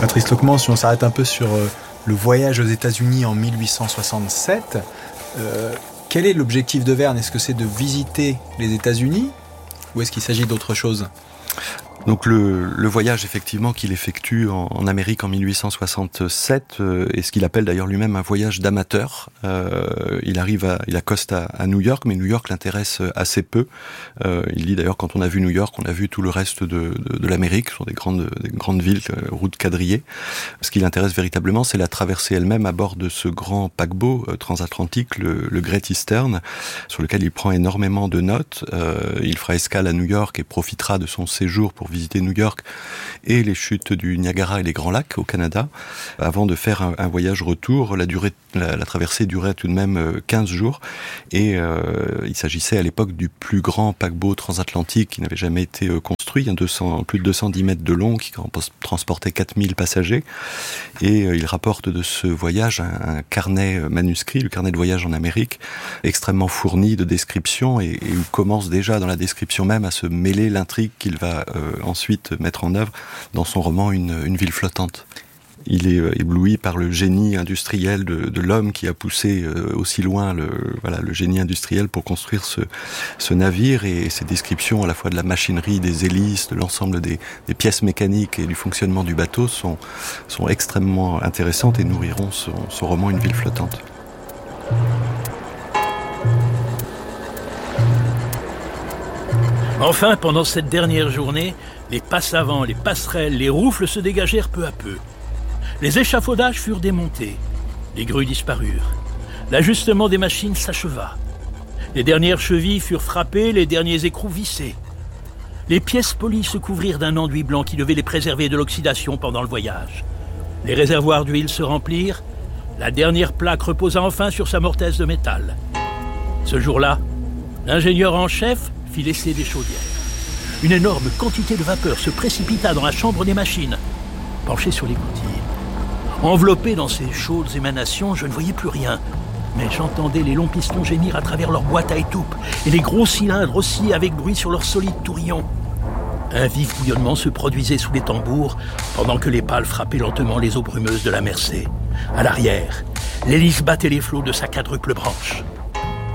Patrice Locmans, si on s'arrête un peu sur le voyage aux États-Unis en 1867, quel est l'objectif de Verne ? Est-ce que c'est de visiter les États-Unis ou est-ce qu'il s'agit d'autre chose ? Donc le voyage effectivement qu'il effectue en Amérique en 1867 est ce qu'il appelle d'ailleurs lui-même un voyage d'amateur. Il accoste à New York, mais New York l'intéresse assez peu. Il dit d'ailleurs quand on a vu New York, on a vu tout le reste de l'Amérique, ce sont des grandes villes, routes quadrillées. Ce qui l'intéresse véritablement, c'est la traversée elle-même à bord de ce grand paquebot transatlantique, le Great Eastern, sur lequel il prend énormément de notes. Il fera escale à New York et profitera de son séjour pour visiter New York et les chutes du Niagara et les Grands Lacs au Canada, avant de faire un voyage retour. La traversée durait tout de même 15 jours et il s'agissait à l'époque du plus grand paquebot transatlantique qui n'avait jamais été construit, plus de 210 mètres de long, qui transportait 4000 passagers. Et il rapporte de ce voyage un carnet manuscrit, le carnet de voyage en Amérique, extrêmement fourni de descriptions et où commence déjà dans la description même à se mêler l'intrigue qu'il va ensuite mettre en œuvre dans son roman Une ville flottante. Il est ébloui par le génie industriel de l'homme qui a poussé aussi loin le génie industriel pour construire ce navire, et ses descriptions à la fois de la machinerie, des hélices, de l'ensemble des pièces mécaniques et du fonctionnement du bateau sont extrêmement intéressantes et nourriront son roman Une ville flottante. Enfin, pendant cette dernière journée, les passe-avant, les passerelles, les roufles se dégagèrent peu à peu. Les échafaudages furent démontés, les grues disparurent. L'ajustement des machines s'acheva. Les dernières chevilles furent frappées, les derniers écrous vissés. Les pièces polies se couvrirent d'un enduit blanc qui devait les préserver de l'oxydation pendant le voyage. Les réservoirs d'huile se remplirent, la dernière plaque reposa enfin sur sa mortaise de métal. Ce jour-là, l'ingénieur en chef fit l'essai des chaudières. Une énorme quantité de vapeur se précipita dans la chambre des machines. Penché sur l'écoutille, enveloppé dans ces chaudes émanations, je ne voyais plus rien. Mais j'entendais les longs pistons gémir à travers leur boîte à étoupe et les gros cylindres osciller avec bruit sur leurs solides tourillons. Un vif bouillonnement se produisait sous les tambours pendant que les pales frappaient lentement les eaux brumeuses de la Mersey. À l'arrière, l'hélice battait les flots de sa quadruple branche.